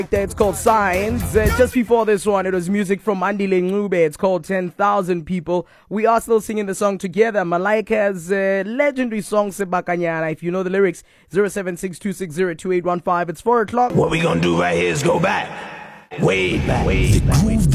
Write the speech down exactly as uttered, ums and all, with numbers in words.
It's called Signs. Uh, just before this one, it was music from Andile Ncube. It's called ten thousand People. We are still singing the song together. Malaika's uh, legendary song Sebakanyana. If you know the lyrics, zero seven six two six zero two eight one five. It's four o'clock. What we gonna do right here is go back. Way back. Way back.